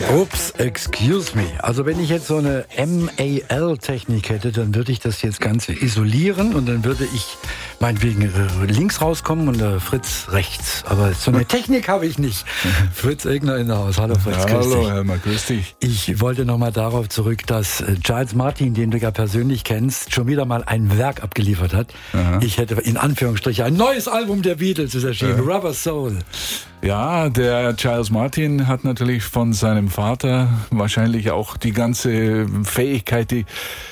Ups, excuse me. Also wenn ich jetzt so eine MAL-Technik hätte, dann würde ich das jetzt Ganze isolieren und dann würde ich meinetwegen links rauskommen und der Fritz rechts. Aber so eine Technik habe ich nicht. Fritz Egner in der Haus. Hallo Fritz, ja, grüß dich. Hallo Hermann, grüß dich. Ich wollte nochmal darauf zurück, dass Giles Martin, den du ja persönlich kennst, schon wieder mal ein Werk abgeliefert hat. Aha. Ich hätte in Anführungsstrichen ein neues Album der Beatles ist erschienen, Rubber Soul. Ja, der Giles Martin hat natürlich von seinem Vater wahrscheinlich auch die ganze Fähigkeit, die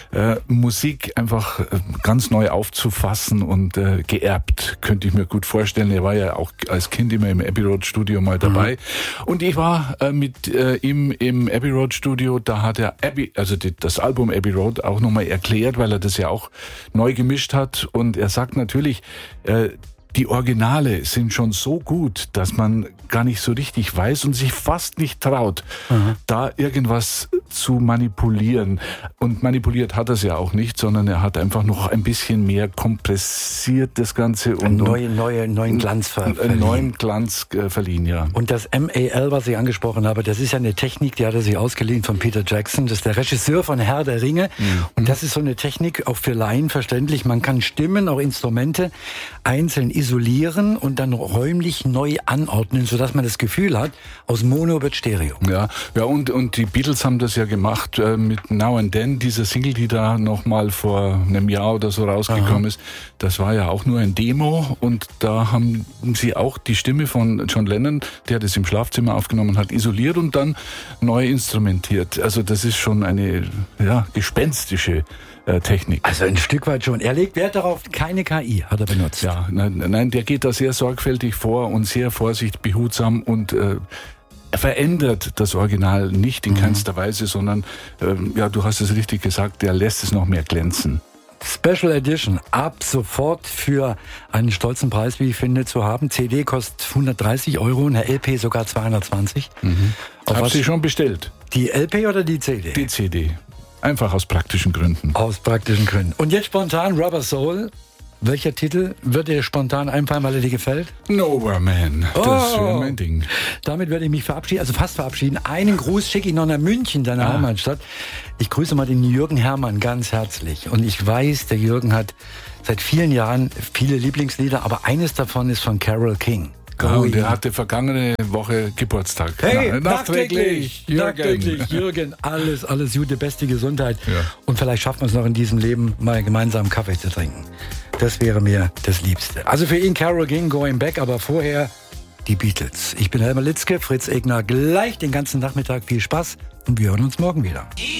Musik einfach ganz neu aufzufassen und geerbt, könnte ich mir gut vorstellen. Er war ja auch als Kind immer im Abbey Road Studio mal dabei. Und ich war mit ihm im Abbey Road Studio, da hat er das Album Abbey Road auch nochmal erklärt, weil er das ja auch neu gemischt hat. Und er sagt natürlich, die Originale sind schon so gut, dass man gar nicht so richtig weiß und sich fast nicht traut, da irgendwas zu manipulieren. Und manipuliert hat er es ja auch nicht, sondern er hat einfach noch ein bisschen mehr kompressiert das Ganze und neuen Glanz verliehen. Neuen Glanz verliehen, ja. Und das MAL, was ich angesprochen habe, das ist ja eine Technik, die hat er sich ausgeliehen von Peter Jackson. Das ist der Regisseur von Herr der Ringe. Und das ist so eine Technik, auch für Laien verständlich. Man kann Stimmen, auch Instrumente einzeln isolieren und dann räumlich neu anordnen, sodass man das Gefühl hat, aus Mono wird Stereo. Ja, und die Beatles haben das ja gemacht mit Now and Then, diese Single, die da nochmal vor einem Jahr oder so rausgekommen ist. Das war ja auch nur ein Demo und da haben sie auch die Stimme von John Lennon, der das im Schlafzimmer aufgenommen hat, isoliert und dann neu instrumentiert. Also das ist schon eine gespenstische Technik. Also ein Stück weit schon. Er legt Wert darauf, keine KI hat er benutzt. Ja, nein, der geht da sehr sorgfältig vor und sehr vorsichtig, behutsam und er verändert das Original nicht in keinster Weise, sondern, du hast es richtig gesagt, der lässt es noch mehr glänzen. Special Edition, ab sofort für einen stolzen Preis, wie ich finde, zu haben. CD kostet 130 €, eine LP sogar 220. Hab sie schon bestellt? Die LP oder die CD? Die CD. Einfach aus praktischen Gründen. Aus praktischen Gründen. Und jetzt spontan Rubber Soul. Welcher Titel wird dir spontan einfallen, weil er dir gefällt? Nowhere Man. Das wäre mein Ding. Damit werde ich mich verabschieden, also fast verabschieden. Einen Gruß schicke ich noch nach München, deiner Heimatstadt. Ich grüße mal den Jürgen Herrmann ganz herzlich. Und ich weiß, der Jürgen hat seit vielen Jahren viele Lieblingslieder, aber eines davon ist von Carole King. Ja, und der hatte vergangene Woche Geburtstag. Hey, nachträglich, Jürgen, alles Gute, beste Gesundheit. Ja. Und vielleicht schaffen wir es noch in diesem Leben, mal gemeinsam Kaffee zu trinken. Das wäre mir das Liebste. Also für ihn Carole King, Going Back, aber vorher die Beatles. Ich bin Helmer Litzke, Fritz Egner gleich den ganzen Nachmittag. Viel Spaß und wir hören uns morgen wieder.